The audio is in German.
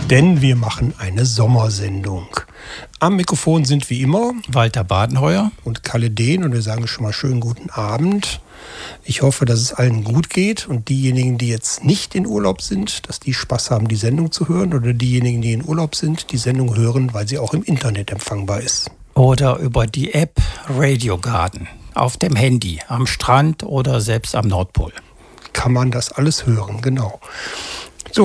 denn wir machen eine Sommersendung. Am Mikrofon sind wie immer Walter Badenheuer und Kalle Dehn und wir sagen schon mal schönen guten Abend. Ich hoffe, dass es allen gut geht und diejenigen, die jetzt nicht in Urlaub sind, dass die Spaß haben, die Sendung zu hören, oder diejenigen, die in Urlaub sind, die Sendung hören, weil sie auch im Internet empfangbar ist. Oder über die App Radio Garden auf dem Handy, am Strand oder selbst am Nordpol. Kann man das alles hören, genau.